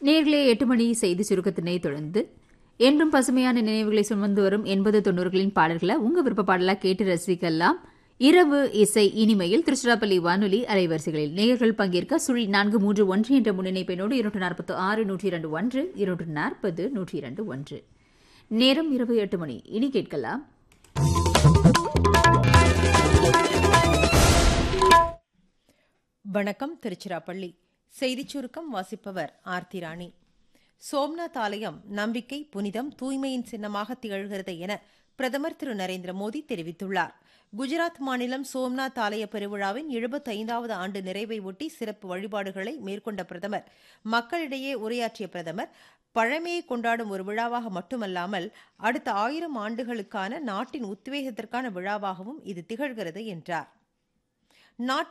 நேர்களே 8 மணி செய்தி சுருக்கத்தினை தொடர்ந்து என்றும் பசுமையான நினைவுகளை சுமந்து வரும் 80-90களின் பாடல்களை உங்க விருப்ப பாடலா கேட்டு ரசிக்கலாம். இரவு இசை இனிமையில் திருச்சிராப்பள்ளி வானொலி அலைவரிசைகளில் நேயர்கள் பங்கேற்க 431 என்ற முன்னிணைப்பெண்ணோடு 246 102 1 240 102 1. நேரம் இரவு 8 மணி. இனி கேட்கலாம். வணக்கம். திருச்சிராப்பள்ளி செய்திச் சுருக்கம் வாசிப்பவர் ஆர்த்தி ராணி. சோம்நாத் ஆலயம் நம்பிக்கை, புனிதம், தூய்மையின் சின்னமாக திகழ்கிறது என பிரதமர் திரு நரேந்திர மோடி தெரிவித்துள்ளார். குஜராத் மாநிலம் சோம்நாத் ஆலய பெருவிழாவின் 75வது ஆண்டு நிறைவை ஒட்டி சிறப்பு வழிபாடுகளை மேற்கொண்ட பிரதமர் மக்களிடையே உரையாற்றிய பிரதமர், பழமையை கொண்டாடும் ஒரு விழாவாக மட்டுமல்லாமல் அடுத்த 1000 ஆண்டுகளுக்கான நாட்டின் உத்வேகத்திற்கான விழாவாகவும் இது திகழ்கிறது என்றார்.